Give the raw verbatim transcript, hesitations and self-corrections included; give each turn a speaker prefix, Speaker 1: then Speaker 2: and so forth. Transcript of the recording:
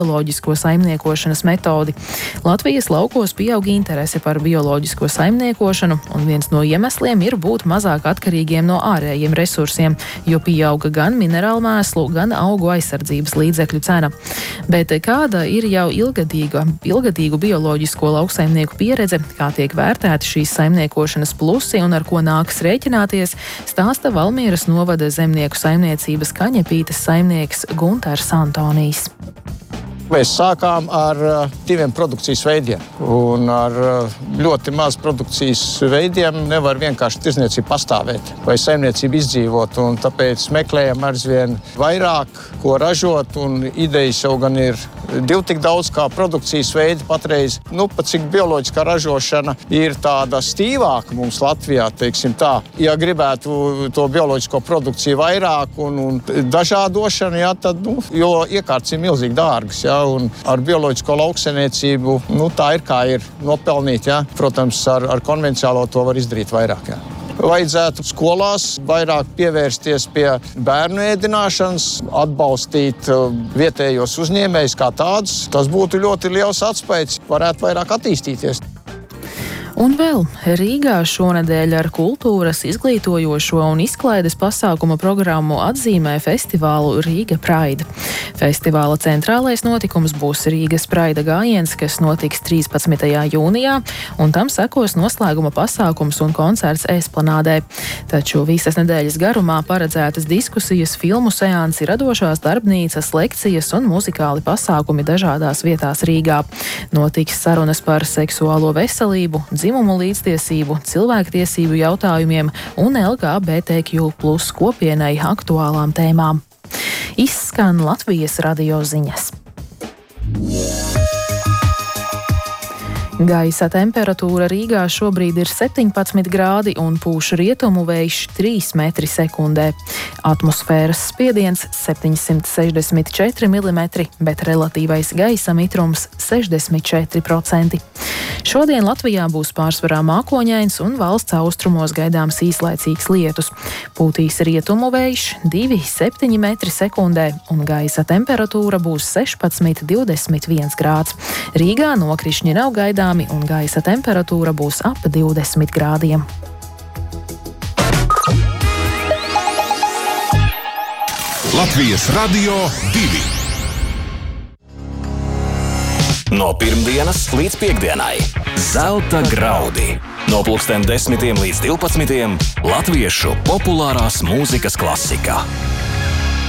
Speaker 1: bioloģisko saimniekošanas metodi. Latvijas laukos pieaug interese par bioloģisko saimniekošanu, un viens no iemesliem ir būt mazāk atkarīgiem no ārējiem resursiem, jo pieauga gan minerālu mēslu, gan augu aizsardzības līdzekļu cena. Bet kāda ir jau ilgadīga, ilgadīgu bioloģisko lauksaimnieku pieredze, kā tiek vērtēti šīs saimniekošanas plusi un ar ko nākas rēķināties, stāsta Valmieras novada zemnieku saimniecības Kaņepītes saimnieks Guntars Antonijs.
Speaker 2: Mēs sākām ar uh, diviem produkcijas veidiem, un ar uh, ļoti maz produkcijas veidiem nevar vienkārši tirdzniecība pastāvēt vai saimniecība izdzīvot, un tāpēc meklējam aizvien vairāk, ko ražot, un idejas jau gan ir divi tik daudz kā produkcijas veidi patreiz. Nu, pat cik bioloģiskā ražošana ir tāda stīvāka mums Latvijā, teiksim tā. Ja gribētu to bioloģisko produkciju vairāk un, un dažādošanu, jā, tad, nu, jo iekārtas ir milzīgi dārgas, jā. Un ar bioloģisko lauksaimniecību, nu, tā ir kā ir nopelnīt, ja? Protams, ar, ar konvencionālo to var izdarīt vairāk, ja? Vajadzētu skolās vairāk pievērsties pie bērnu ēdināšanas, atbalstīt vietējos uzņēmējus kā tādus. Tas būtu ļoti liels atspējas, varētu vairāk attīstīties.
Speaker 1: Un vēl Rīgā šonedēļ ar kultūras, izglītojošo un izklaides pasākumu programmu atzīmē festivālu Rīga Pride. Festivāla centrālais notikums būs Rīgas Praida gājiens, kas notiks trīspadsmitajā jūnijā, un tam sekos noslēguma pasākums un koncerts Esplanādē. Taču visas nedēļas garumā paredzētas diskusijas, filmu seansi, radošās darbnīcas, lekcijas un muzikāli pasākumi dažādās vietās Rīgā. Notiks sarunas par seksuālo veselību, dzimumu līdztiesību, cilvēktiesību jautājumiem un L G B T Q plus kopienai aktuālām tēmām. Izskan Latvijas radio ziņas. Gaisa temperatūra Rīgā šobrīd ir septiņpadsmit grādi un pūš rietumu vējš trīs metri sekundē. Atmosfēras spiediens septiņsimt sešdesmit četri milimetri, bet relatīvais gaisa mitrums sešdesmit četri procenti. Šodien Latvijā būs pārsvarā mākoņains un valsts austrumos gaidāms īslaicīgs lietus. Pūtīs rietumu vējš divi komats septiņi metri sekundē un gaisa temperatūra būs sešpadsmit divdesmit viens grāds. Rīgā nokrišņi nav gaidāmi un gaisa temperatūra būs ap divdesmit grādiem.
Speaker 3: Latvijas radio divi. No pirmdienas līdz piekdienai Zelta graudi. No pulksten desmitiem līdz divpadsmitiem Latviešu populārās mūzikas klasika.